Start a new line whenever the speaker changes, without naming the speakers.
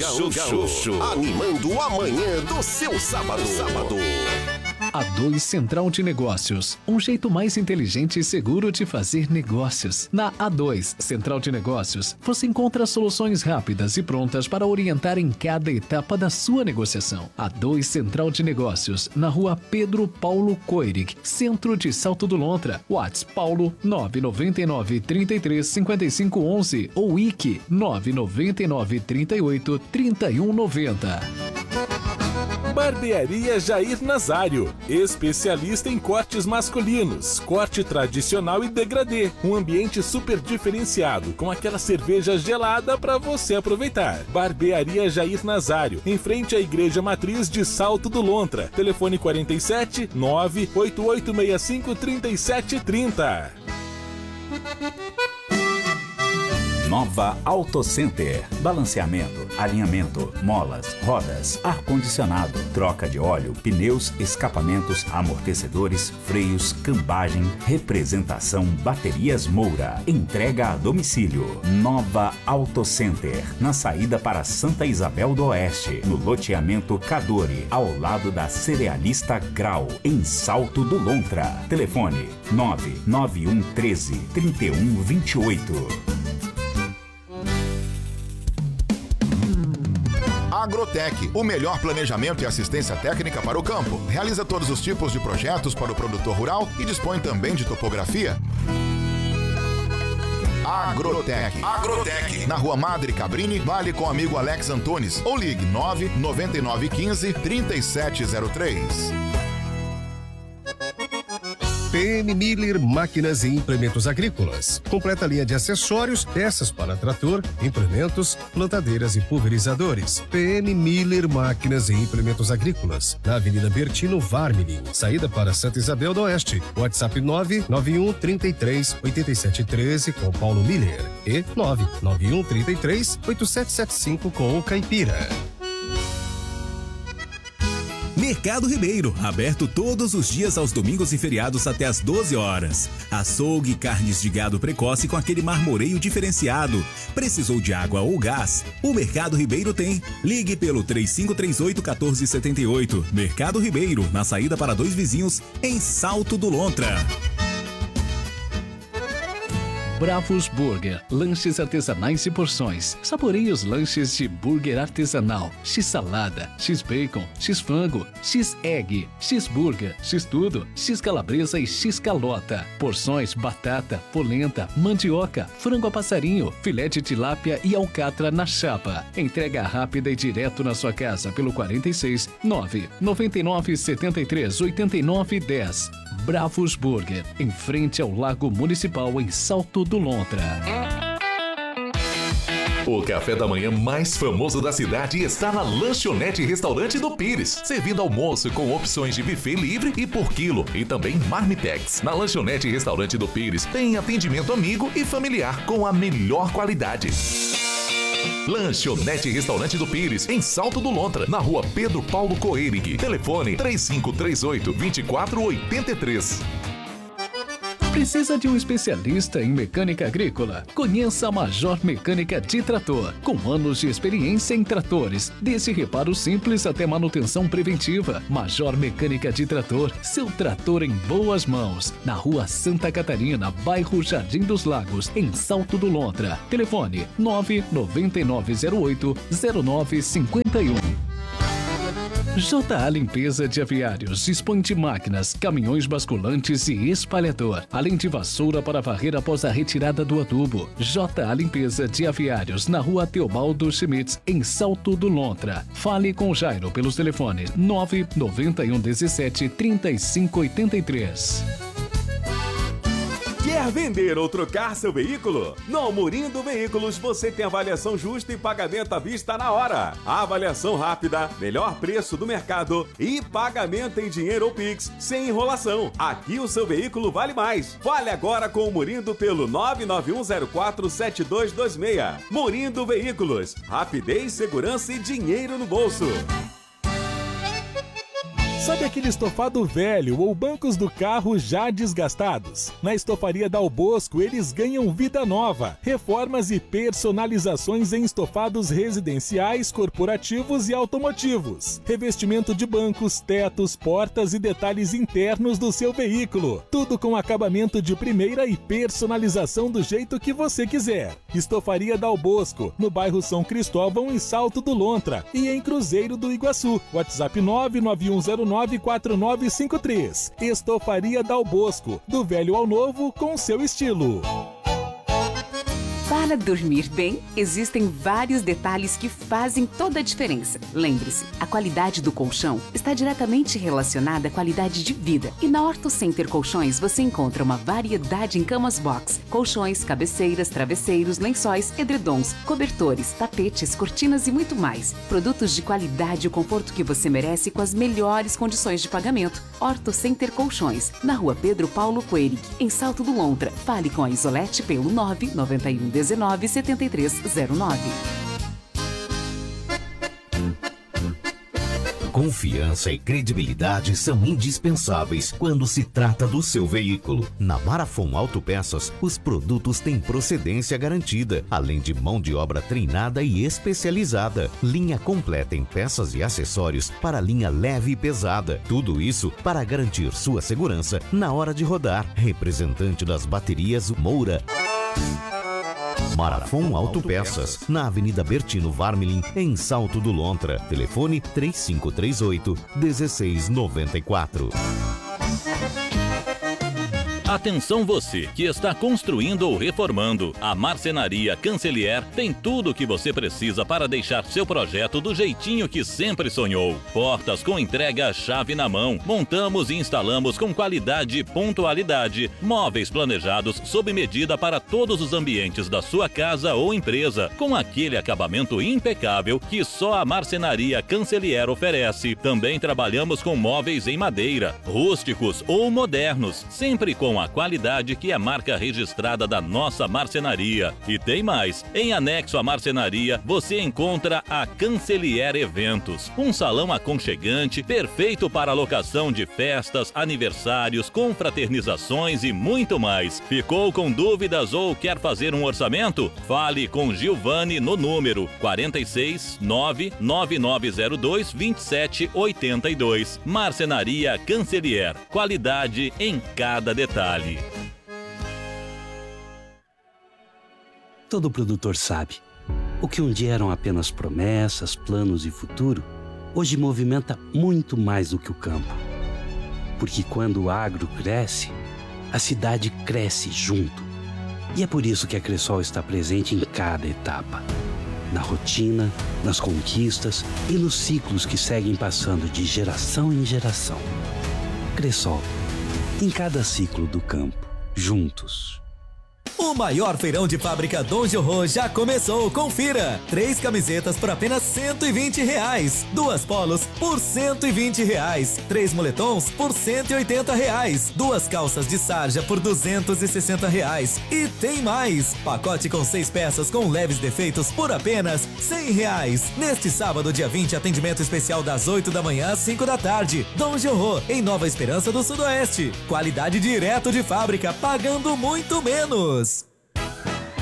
Gaúcho, animando a manhã do seu sábado.
A2 Central de Negócios, um jeito mais inteligente e seguro de fazer negócios. Na A2 Central de Negócios, você encontra soluções rápidas e prontas para orientar em cada etapa da sua negociação. A2 Central de Negócios, na rua Pedro Paulo Coirig, centro de Salto do Lontra. WhatsApp Paulo 999 33 55 11 ou IC 999 38 31 90.
Barbearia Jair Nazário, especialista em cortes masculinos, corte tradicional e degradê. Um ambiente super diferenciado, com aquela cerveja gelada para você aproveitar. Barbearia Jair Nazário, em frente à Igreja Matriz de Salto do Lontra. Telefone 47 98865 3730.
Nova Auto Center. Balanceamento, alinhamento, molas, rodas, ar-condicionado, troca de óleo, pneus, escapamentos, amortecedores, freios, cambagem, representação, baterias Moura. Entrega a domicílio. Nova Auto Center. Na saída para Santa Isabel do Oeste, no loteamento Cadore, ao lado da Cerealista Grau, em Salto do Lontra. Telefone 991 13 31 28.
Agrotec, o melhor planejamento e assistência técnica para o campo. Realiza todos os tipos de projetos para o produtor rural e dispõe também de topografia. Agrotec. Na Rua Madre Cabrini, Vale com o amigo Alex Antunes. Ou ligue 99915 3703.
PM Miller Máquinas e Implementos Agrícolas. Completa linha de acessórios, peças para trator, implementos, plantadeiras e pulverizadores. PM Miller Máquinas e Implementos Agrícolas. Na Avenida Bertino Varmini, saída para Santa Isabel do Oeste. WhatsApp 991 33 87 13 com Paulo Miller e 991 33 8775 com o Caipira.
Mercado Ribeiro, aberto todos os dias aos domingos e feriados até às 12 horas. Açougue, carnes de gado precoce com aquele marmoreio diferenciado. Precisou de água ou gás? O Mercado Ribeiro tem. Ligue pelo 3538-1478. Mercado Ribeiro, na saída para Dois Vizinhos, em Salto do Lontra.
Bravos Burger, lanches artesanais e porções. Saboreie os lanches de burger artesanal, X-salada, X-bacon, X-frango, X-egg, X-burger, X-tudo, X-calabresa e X-calota. Porções batata, polenta, mandioca, frango a passarinho, filé de tilápia e alcatra na chapa. Entrega rápida e direto na sua casa pelo 46 999 73 89 10. Bravos Burger, em frente ao Lago Municipal em Salto do Lontra.
O café da manhã mais famoso da cidade está na Lanchonete Restaurante do Pires, servindo almoço com opções de buffet livre e por quilo e também marmitex. Na Lanchonete Restaurante do Pires tem atendimento amigo e familiar com a melhor qualidade. Lanchonete Restaurante do Pires, em Salto do Lontra, na rua Pedro Paulo Coerig. Telefone 3538-2483.
Precisa de um especialista em mecânica agrícola? Conheça a Major Mecânica de Trator. Com anos de experiência em tratores, desde reparo simples até manutenção preventiva. Major Mecânica de Trator, seu trator em boas mãos. Na rua Santa Catarina, bairro Jardim dos Lagos, em Salto do Lontra. Telefone 99908-0951. JA Limpeza de Aviários dispõe de máquinas, caminhões basculantes e espalhador, além de vassoura para varrer após a retirada do adubo. JA Limpeza de Aviários, na rua Teobaldo Schmitz, em Salto do Lontra. Fale com Jairo pelos telefones 991 17 35 83.
Quer vender ou trocar seu veículo? No Almorindo Veículos você tem avaliação justa e pagamento à vista na hora. Avaliação rápida, melhor preço do mercado e pagamento em dinheiro ou Pix, sem enrolação. Aqui o seu veículo vale mais. Fale agora com o Morindo pelo 991047226. Morindo Veículos, rapidez, segurança e dinheiro no bolso.
Sabe aquele estofado velho ou bancos do carro já desgastados? Na Estofaria Dal Bosco, eles ganham vida nova. Reformas e personalizações em estofados residenciais, corporativos e automotivos. Revestimento de bancos, tetos, portas e detalhes internos do seu veículo. Tudo com acabamento de primeira e personalização do jeito que você quiser. Estofaria Dal Bosco, no bairro São Cristóvão, em Salto do Lontra e em Cruzeiro do Iguaçu. WhatsApp 991094953. Estofaria Dal Bosco, do velho ao novo com seu estilo.
Para dormir bem, existem vários detalhes que fazem toda a diferença. Lembre-se, a qualidade do colchão está diretamente relacionada à qualidade de vida. E na Orto Center Colchões você encontra uma variedade em camas box, colchões, cabeceiras, travesseiros, lençóis, edredons, cobertores, tapetes, cortinas e muito mais. Produtos de qualidade e o conforto que você merece com as melhores condições de pagamento. Orto Center Colchões, na Rua Pedro Paulo Coelho, em Salto do Lontra. Fale com a Isolete pelo 991197309.
Confiança e credibilidade são indispensáveis quando se trata do seu veículo. Na Marafon Autopeças, os produtos têm procedência garantida, além de mão de obra treinada e especializada. Linha completa em peças e acessórios para linha leve e pesada. Tudo isso para garantir sua segurança na hora de rodar. Representante das baterias Moura. Marafon Autopeças, na Avenida Bertino Varmelin, em Salto do Lontra. Telefone 3538-1694.
Atenção você que está construindo ou reformando. A Marcenaria Cancelier tem tudo o que você precisa para deixar seu projeto do jeitinho que sempre sonhou. Portas com entrega chave na mão. Montamos e instalamos com qualidade e pontualidade. Móveis planejados sob medida para todos os ambientes da sua casa ou empresa, com aquele acabamento impecável que só a Marcenaria Cancelier oferece. Também trabalhamos com móveis em madeira, rústicos ou modernos, sempre com a qualidade que é marca registrada da nossa marcenaria. E tem mais, em anexo à marcenaria você encontra a Cancelier Eventos, um salão aconchegante, perfeito para locação de festas, aniversários, confraternizações e muito mais. Ficou com dúvidas ou quer fazer um orçamento? Fale com Gilvane no número 46999022782. Marcenaria Cancelier, qualidade em cada detalhe.
Todo produtor sabe, o que um dia eram apenas promessas, planos e futuro, hoje movimenta muito mais do que o campo. Porque quando o agro cresce, a cidade cresce junto. E é por isso que a Cressol está presente em cada etapa. Na rotina, nas conquistas e nos ciclos que seguem passando de geração em geração. Cressol, em cada ciclo do campo, juntos.
O maior feirão de fábrica Dom Jorro já começou, confira! 3 camisetas por apenas R$120, 2 polos por R$120, 3 moletons por R$180, 2 calças de sarja por R$260 e tem mais! Pacote com 6 peças com leves defeitos por apenas R$100. Neste sábado, dia 20, atendimento especial das 8 da manhã às 5 da tarde. Dom Jorro, em Nova Esperança do Sudoeste. Qualidade direto de fábrica, pagando muito menos.